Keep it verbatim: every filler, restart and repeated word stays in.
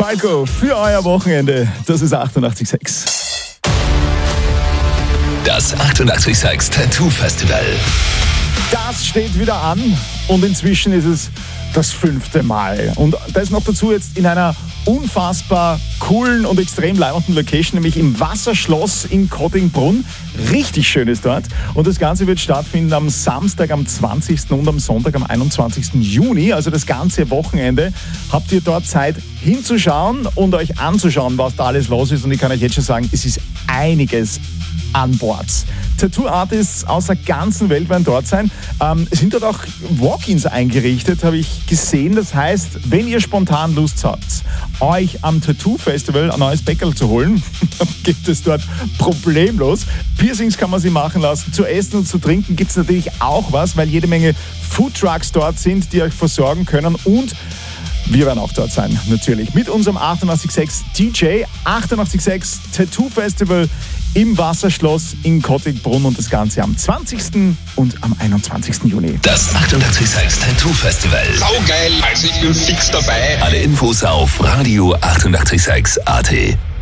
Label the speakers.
Speaker 1: Falco für euer Wochenende. Das ist achtundachtzig Komma sechs.
Speaker 2: Das achtundachtzig Komma sechs Tattoo Festival.
Speaker 1: Das steht wieder an und inzwischen ist es das fünfte Mal. Und das noch dazu jetzt in einer unfassbar coolen und extrem leibenden Location, nämlich im Wasserschloss in Kottingbrunn. Richtig schön ist dort. Und das Ganze wird stattfinden am Samstag, am zwanzigsten und am Sonntag, am einundzwanzigsten Juni. Also das ganze Wochenende habt ihr dort Zeit hinzuschauen und euch anzuschauen, was da alles los ist. Und ich kann euch jetzt schon sagen, es ist einiges an Bord. Tattoo-Artists aus der ganzen Welt werden dort sein. Ähm, es sind dort auch Walk-ins eingerichtet, habe ich gesehen. Das heißt, wenn ihr spontan Lust habt, euch am Tattoo-Festival ein neues Bäckerl zu holen, gibt es dort problemlos. Piercings kann man sie machen lassen. Zu essen und zu trinken gibt es natürlich auch was, weil jede Menge Foodtrucks dort sind, die euch versorgen können. Und wir werden auch dort sein, natürlich. Mit unserem achtundachtzig Komma sechs D J. achtundachtzig Komma sechs Tattoo Festival im Wasserschloss in Kottingbrunn und das Ganze am zwanzigsten und am einundzwanzigsten Juni.
Speaker 2: Das achtundachtzig Komma sechs Tattoo Festival.
Speaker 3: Saugeil, also ich bin fix dabei.
Speaker 2: Alle Infos auf Radio achtundachtzig Komma sechs A T.